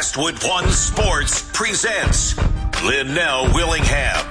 Westwood One Sports presents Linnell Willingham.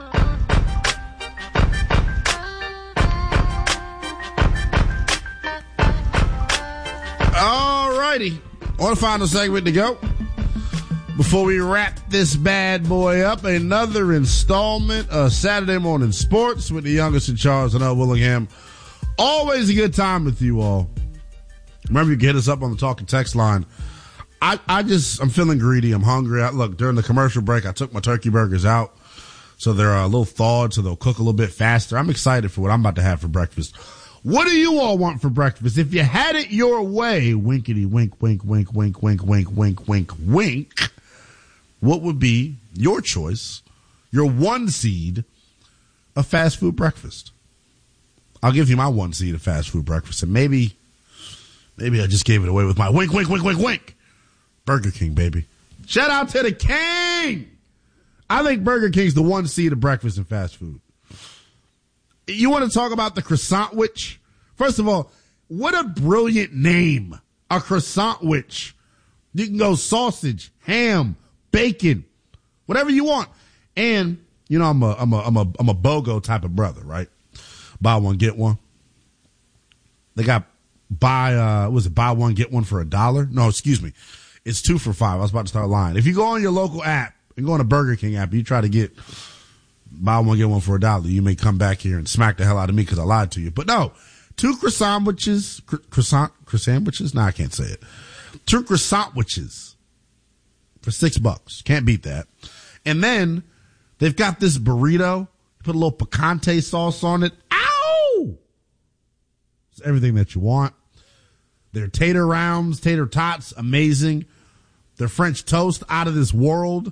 All righty. On the final segment to go. Before we wrap this bad boy up, another installment of Saturday Morning Sports with the youngest in Charles and Willingham. Always a good time with you all. Remember, you can hit us up on the talk and text line. I'm feeling greedy. I'm hungry. Look, during the commercial break, I took my turkey burgers out. So they're a little thawed, so they'll cook a little bit faster. I'm excited for what I'm about to have for breakfast. What do you all want for breakfast? If you had it your way, winkety wink, wink, wink, wink, wink, wink, wink, wink, wink, what would be your choice, your one seed of fast food breakfast? I'll give you my one seed of fast food breakfast, and maybe I just gave it away with my wink, wink, wink, wink, wink. Burger King, baby. Shout out to the King. I think Burger King's the one seed of breakfast and fast food. You want to talk about the croissant witch? First of all, what a brilliant name. A croissant witch. You can go sausage, ham, bacon, whatever you want. And, you know, I'm a BOGO type of brother, right? Buy one, get one. They got buy one, get one for $1? No, excuse me. It's 2 for $5. I was about to start lying. If you go on your local app and go on a Burger King app, you try to get buy one, get one for $1, you may come back here and smack the hell out of me because I lied to you. But no, 2 croissant sandwiches. No, I can't say it. 2 croissant sandwiches for $6. Can't beat that. And then they've got this burrito. Put a little picante sauce on it. Ow! It's everything that you want. Their tater rounds, tater tots, amazing. Their French toast, out of this world.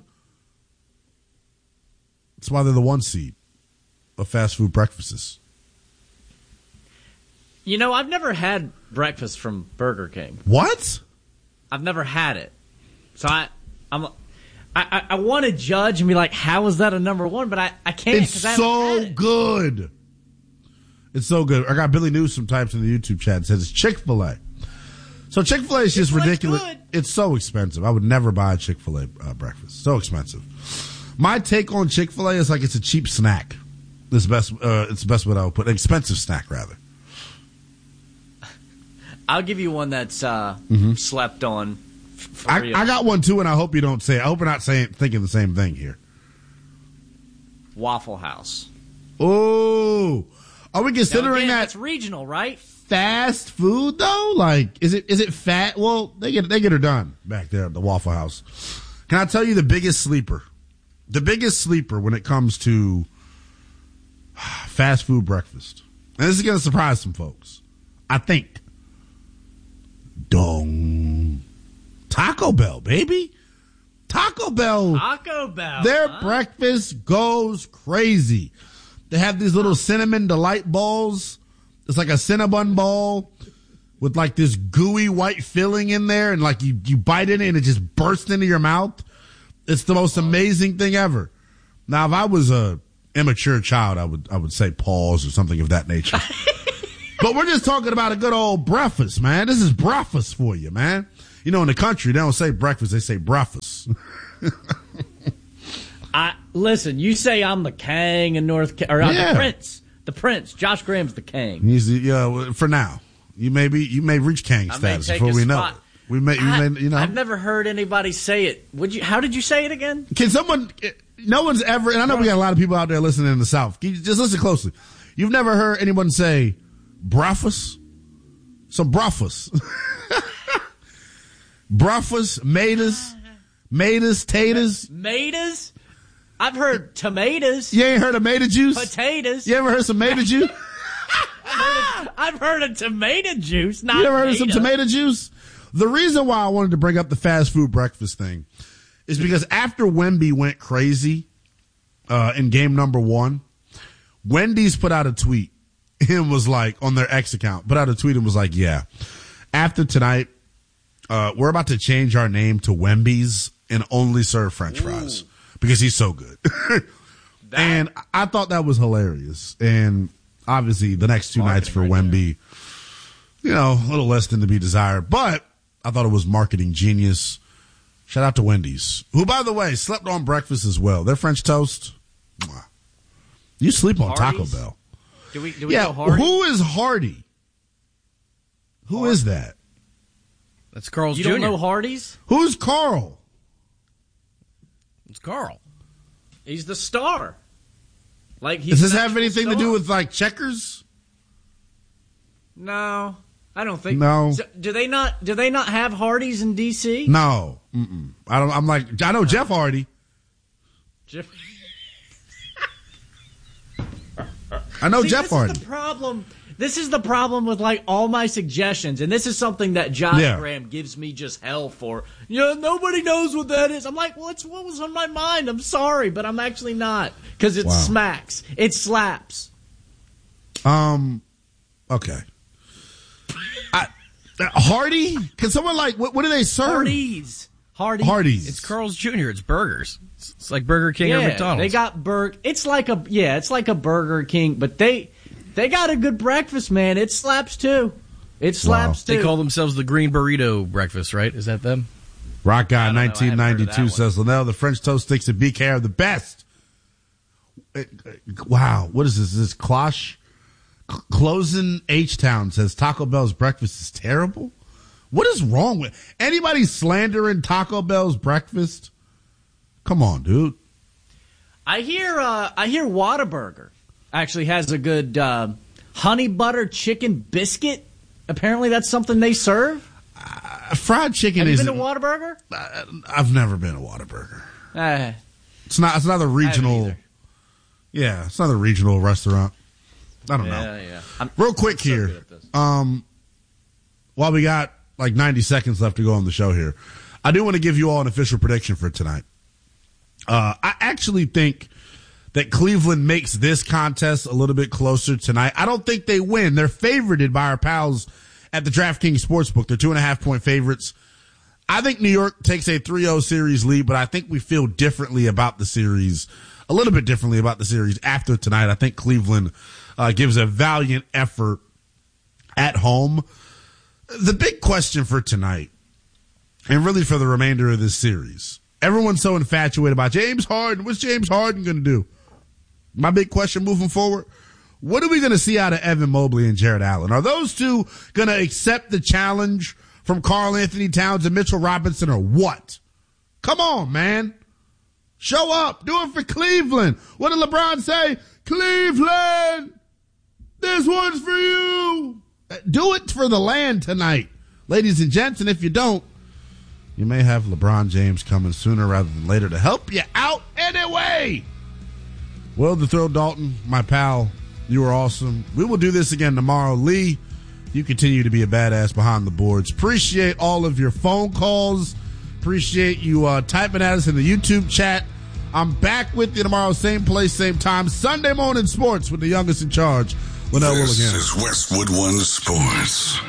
That's why they're the one seed of fast food breakfasts. You know, I've never had breakfast from Burger King. What? I've never had it. So I want to judge and be like, how is that a number one? But I can't. It's so good. It's so good. I got Billy Newsom types in the YouTube chat and says it's Chick-fil-A. So Chick-fil-A is just ridiculous. Good. It's so expensive. I would never buy a Chick-fil-A breakfast. So expensive. My take on Chick-fil-A is like it's a cheap snack. It's the best way I would put it. Expensive snack, rather. I'll give you one that's slept on. I got one too, and I hope you don't say it. I hope we're not thinking the same thing here. Waffle House. Oh, are we considering that? It's regional, right? Fast food though? Like, is it fat? Well, they get her done back there at the Waffle House. Can I tell you the biggest sleeper? The biggest sleeper when it comes to fast food breakfast, and this is going to surprise some folks, I think. Taco Bell, baby. Taco Bell. Their breakfast goes crazy. They have these little cinnamon delight balls. It's like a Cinnabon ball with like this gooey white filling in there, and like you bite in it and it just bursts into your mouth. It's the most amazing thing ever. Now, if I was a immature child, I would say pause or something of that nature. But we're just talking about a good old breakfast, man. This is breakfast for you, man. You know, in the country, they don't say breakfast, they say breakfast. Listen, you say I'm the king in I'm the prince. The prince. Josh Graham's the king. He's for now. You may reach king status before we know it. I've never heard anybody say it. How did you say it again? Can someone? No one's ever, and I know we got a lot of people out there listening in the South. Just listen closely. You've never heard anyone say breakfast? Some breakfast. Breakfast, maters, taters. Maters? I've heard tomatoes. You ain't heard of tomato juice? Potatoes. You ever heard some tomato juice? I've heard of tomato juice, not You ever heard of some tomato juice? The reason why I wanted to bring up the fast food breakfast thing is because after Wemby went crazy in game number 1, Wendy's put out a tweet and was like, on their X account, put out a tweet and was like, yeah, after tonight, we're about to change our name to Wemby's and only serve French fries because he's so good. And I thought that was hilarious. And obviously the next 2 nights for Wemby, a little less than to be desired, but I thought it was marketing genius. Shout out to Wendy's, who, by the way, slept on breakfast as well. Their French toast. You sleep on Hardee's? Taco Bell. Do we go Hardy? Who is Hardy? Who is that? That's Carl's You Jr. don't know Hardee's? Who's Carl? It's Carl. He's the star. Like, Does this have anything to do with like Checkers? No, I don't think. No. So, do they not have Hardee's in DC? No. Mm-mm. I know Jeff Hardy. I know Jeff Hardy. This is the problem with like all my suggestions, and this is something that Josh Yeah. Graham gives me just hell for. Yeah, nobody knows what that is. I'm like, well, it's what was on my mind. I'm sorry, but I'm actually not, because it smacks. It slaps. Okay. Hardy? Can someone what do they serve? Hardee's. It's Carl's Jr. It's burgers. It's like Burger King or McDonald's. They got It's like a Burger King, but they got a good breakfast, man. It slaps too. It slaps too. They call themselves the Green Burrito Breakfast, right? Is that them? Rock Guy I don't know. I haven't heard of 1992 that says, Linnell, the French toast sticks at BK are the best. Wow. What is this? Is this Cloche? Closing H-Town says Taco Bell's breakfast is terrible. What is wrong with anybody slandering Taco Bell's breakfast? Come on, dude. I hear Whataburger actually has a good honey butter chicken biscuit. Apparently, that's something they serve. Fried chicken Have is. you been to Whataburger? I've never been to Whataburger. It's not a regional. Yeah, it's not a regional restaurant. I don't know. Yeah. Real quick here. While we got like 90 seconds left to go on the show here, I do want to give you all an official prediction for tonight. I actually think that Cleveland makes this contest a little bit closer tonight. I don't think they win. They're favorited by our pals at the DraftKings Sportsbook. They're 2.5-point favorites. I think New York takes a 3-0 series lead, but I think we feel differently about the series, a little bit differently about the series after tonight. I think Cleveland gives a valiant effort at home. The big question for tonight, and really for the remainder of this series, everyone's so infatuated by James Harden. What's James Harden going to do? My big question moving forward, what are we going to see out of Evan Mobley and Jared Allen? Are those two going to accept the challenge from Karl Anthony Towns and Mitchell Robinson, or what? Come on, man. Show up. Do it for Cleveland. What did LeBron say? Cleveland, this one's for you. Do it for the land tonight, ladies and gents. And if you don't, you may have LeBron James coming sooner rather than later to help you out anyway. Will the Thrill Dalton, my pal, you were awesome. We will do this again tomorrow. Lee, you continue to be a badass behind the boards. Appreciate all of your phone calls. Appreciate you typing at us in the YouTube chat. I'm back with you tomorrow, same place, same time. Sunday morning sports with the youngest in charge, Linnell Willingham. This is Westwood One Sports.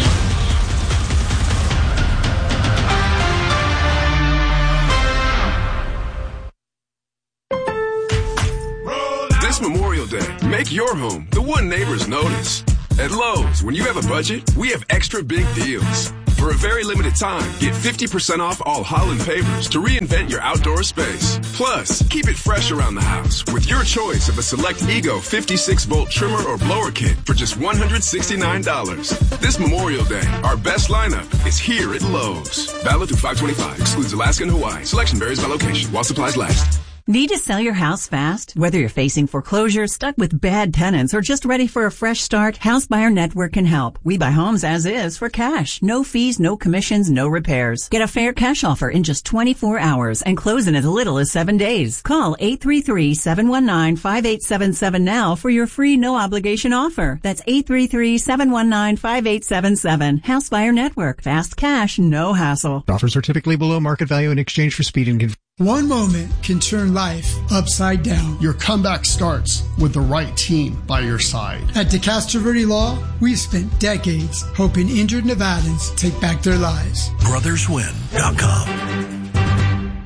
This Memorial Day, make your home the one neighbors notice. At Lowe's, when you have a budget, we have extra big deals. For a very limited time, get 50% off all Holland pavers to reinvent your outdoor space. Plus, keep it fresh around the house with your choice of a select Ego 56-volt trimmer or blower kit for just $169. This Memorial Day, our best lineup is here at Lowe's. Valid through 5/25. Excludes Alaska and Hawaii. Selection varies by location while supplies last. Need to sell your house fast? Whether you're facing foreclosure, stuck with bad tenants, or just ready for a fresh start, House Buyer Network can help. We buy homes as is for cash. No fees, no commissions, no repairs. Get a fair cash offer in just 24 hours and close in as little as 7 days. Call 833-719-5877 now for your free no-obligation offer. That's 833-719-5877. House Buyer Network. Fast cash, no hassle. Offers are typically below market value in exchange for speed and convenience. One moment can turn life upside down. Your comeback starts with the right team by your side. At DeCastro Verde Law, we've spent decades helping injured Nevadans take back their lives. BrothersWin.com.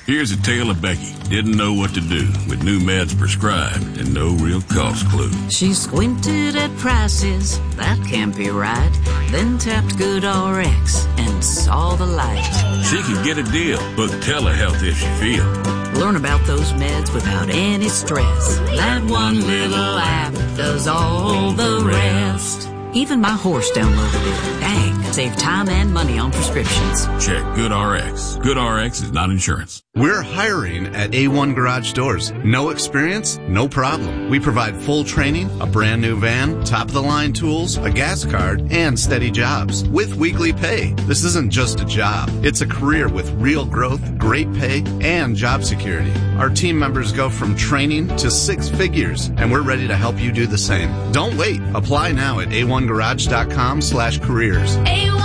Here's a tale of Becky. Didn't know what to do with new meds prescribed and no real cost clue. She squinted at prices, that can't be right. Then tapped GoodRx and saw the light. She could get a deal. Book telehealth if she feels. Learn about those meds without any stress. That one little app does all the rest. Even my horse downloaded it. Dang, save time and money on prescriptions. Check GoodRx. GoodRx is not insurance. We're hiring at A1 Garage Doors. No experience? No problem. We provide full training, a brand new van, top-of-the-line tools, a gas card, and steady jobs with weekly pay. This isn't just a job. It's a career with real growth, great pay, and job security. Our team members go from training to 6 figures, and we're ready to help you do the same. Don't wait. Apply now at A1Garage.com/careers.